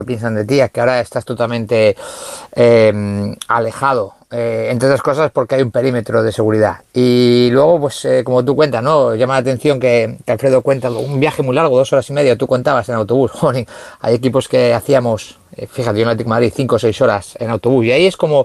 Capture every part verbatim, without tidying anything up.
piensan de ti, es que ahora estás totalmente eh, alejado, eh, entre otras cosas porque hay un perímetro de seguridad. Y luego, pues eh, como tú cuentas, ¿no? Llama la atención que, que Alfredo cuenta un viaje muy largo, dos horas y media, tú contabas en autobús. Joder, hay equipos que hacíamos, eh, fíjate, yo en Atlético de Madrid, cinco o seis horas en autobús, y ahí es como...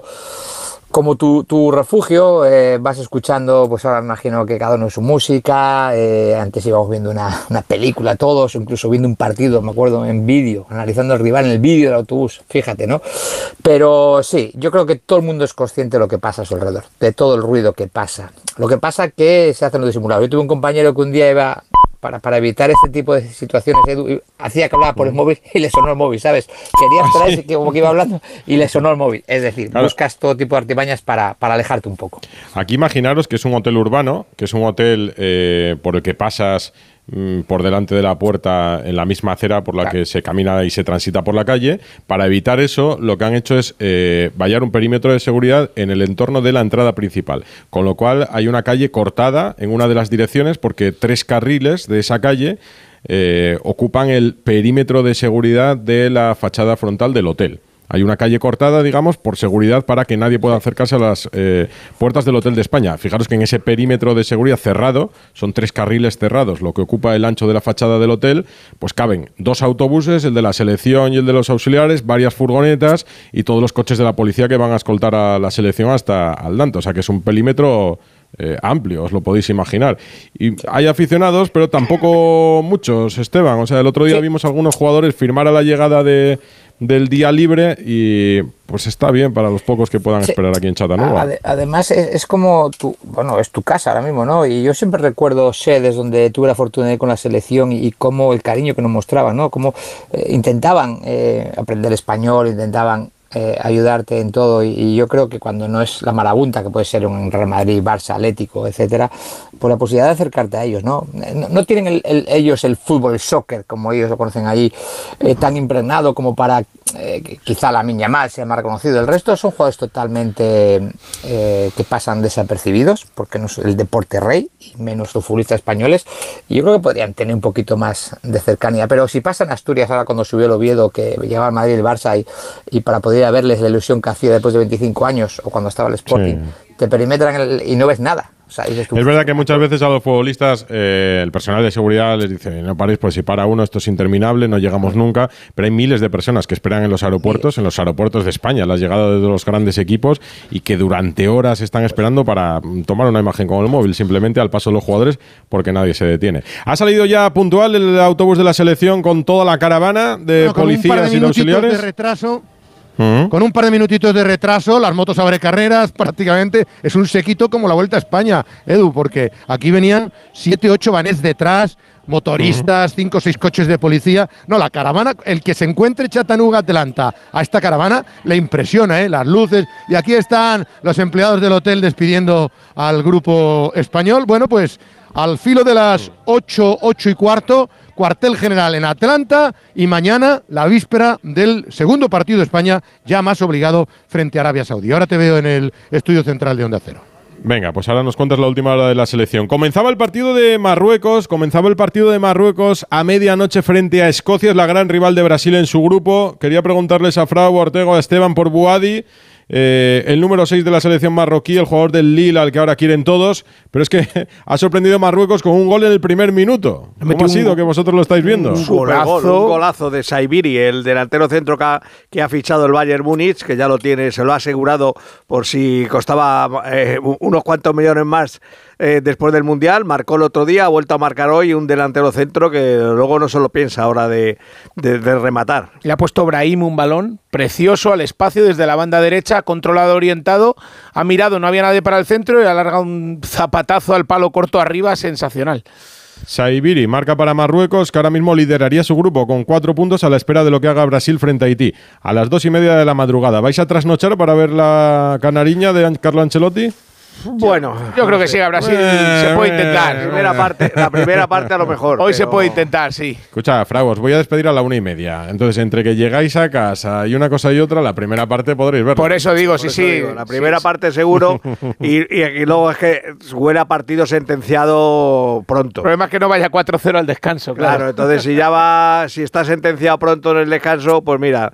Como tu, tu refugio, eh, vas escuchando, pues ahora me imagino que cada uno su música, eh, antes íbamos viendo una, una película todos, incluso viendo un partido, me acuerdo, en vídeo, analizando al rival en el vídeo del autobús, fíjate, ¿no? Pero sí, yo creo que todo el mundo es consciente de lo que pasa a su alrededor, de todo el ruido que pasa. Lo que pasa es que se hace lo disimulado. Yo tuve un compañero que un día iba... Para, para evitar este tipo de situaciones, Edu, hacía que hablaba por el móvil y le sonó el móvil, ¿sabes? Quería esperar ese que como que iba hablando y le sonó el móvil. Es decir, claro, buscas todo tipo de artimañas para, para alejarte un poco. Aquí imaginaros que es un hotel urbano, que es un hotel eh, por el que pasas mmm, por delante de la puerta en la misma acera por la claro. que se camina y se transita por la calle. Para evitar eso, lo que han hecho es eh, vallar un perímetro de seguridad en el entorno de la entrada principal. Con lo cual hay una calle cortada en una de las direcciones porque tres carriles de esa calle eh, ocupan el perímetro de seguridad de la fachada frontal del hotel. Hay una calle cortada, digamos, por seguridad para que nadie pueda acercarse a las eh, puertas del Hotel de España. Fijaros que en ese perímetro de seguridad cerrado, son tres carriles cerrados, lo que ocupa el ancho de la fachada del hotel, pues caben dos autobuses, el de la selección y el de los auxiliares, varias furgonetas y todos los coches de la policía que van a escoltar a la selección hasta Aldante. O sea que es un perímetro... Eh, amplio, os lo podéis imaginar. Y hay aficionados, pero tampoco muchos, Esteban. O sea, el otro día sí. vimos a algunos jugadores firmar a la llegada de, del día libre y pues está bien para los pocos que puedan sí. esperar aquí en Chattanooga. Ade- además es, es como tu, bueno, es tu casa ahora mismo, ¿no? Y yo siempre recuerdo sedes donde tuve la fortuna de ir con la selección y, y cómo el cariño que nos mostraban, ¿no? Cómo eh, intentaban eh, aprender español, intentaban Eh, ayudarte en todo y, y yo creo que cuando no es la marabunta que puede ser un Real Madrid, Barça, Atlético, etcétera, por la posibilidad de acercarte a ellos, ¿no? No, no tienen el, el, ellos el fútbol, el soccer, como ellos lo conocen allí, eh, tan impregnado como para eh, que quizá la Lamine Yamal sea más reconocido. El resto son jugadores totalmente eh, que pasan desapercibidos porque no es el deporte rey y menos los futbolistas españoles, y yo creo que podrían tener un poquito más de cercanía, pero si pasa en Asturias ahora cuando subió el Oviedo, que llegaba al Madrid y el Barça y, y para poder a verles la ilusión que hacía después de veinticinco años o cuando estaba el Sporting, sí. te perimetran el, y no ves nada. O sea, es verdad que muchas veces a los futbolistas eh, el personal de seguridad les dice no paréis, pues si para uno esto es interminable, no llegamos nunca, pero hay miles de personas que esperan en los aeropuertos, sí. en los aeropuertos de España, la llegada de los grandes equipos y que durante horas están esperando para tomar una imagen con el móvil, simplemente al paso de los jugadores porque nadie se detiene. Ha salido ya puntual el autobús de la selección con toda la caravana de bueno, policías de y de auxiliares. De retraso. Uh-huh. Con un par de minutitos de retraso, las motos abre carreras, prácticamente es un sequito como la Vuelta a España, Edu, porque aquí venían siete, ocho vanés detrás, motoristas, uh-huh. cinco o seis coches de policía. No, la caravana, el que se encuentre Chattanooga, Atlanta, a esta caravana le impresiona, ¿eh? Las luces. Y aquí están los empleados del hotel despidiendo al grupo español. Bueno, pues al filo de las ocho, ocho y cuarto, cuartel general en Atlanta y mañana la víspera del segundo partido de España, ya más obligado frente a Arabia Saudí. Ahora te veo en el estudio central de Onda Cero. Venga, pues ahora nos cuentas la última hora de la selección. Comenzaba el partido de Marruecos, comenzaba el partido de Marruecos a medianoche frente a Escocia, es la gran rival de Brasil en su grupo. Quería preguntarles a Frau, a Ortego, a Esteban por Buadi. Eh, el número seis de la selección marroquí, el jugador del Lille al que ahora quieren todos, pero es que ha sorprendido a Marruecos con un gol en el primer minuto. ¿Cómo ha sido que vosotros lo estáis viendo? Un golazo, un golazo de Saibiri, el delantero centro que ha, que ha fichado el Bayern Múnich, que ya lo tiene, se lo ha asegurado por si costaba eh, unos cuantos millones más eh, después del Mundial. Marcó el otro día, ha vuelto a marcar hoy un delantero centro que luego no se lo piensa ahora de, de, de rematar. Le ha puesto Brahim un balón precioso al espacio desde la banda derecha, controlado, orientado, ha mirado, no había nadie para el centro y ha alargado un zapatazo al palo corto arriba, sensacional. Saibiri marca para Marruecos, que ahora mismo lideraría su grupo con cuatro puntos a la espera de lo que haga Brasil frente a Haití. A las dos y media de la madrugada, ¿vais a trasnochar para ver la canariña de Carlo Ancelotti? Bueno, yo creo que sí, a Brasil eh, se puede intentar. La primera parte, la primera parte a lo mejor. Hoy pero... se puede intentar, sí. Escucha, Frau, os voy a despedir a la una y media. Entonces, entre que llegáis a casa y una cosa y otra, la primera parte podréis verla. Por eso digo, Por sí, eso sí. Digo, la primera sí, parte seguro y, y, y luego es que huele a partido sentenciado pronto. El problema es que no vaya cuatro cero al descanso. Claro, claro, entonces si ya va, si está sentenciado pronto en el descanso, pues mira,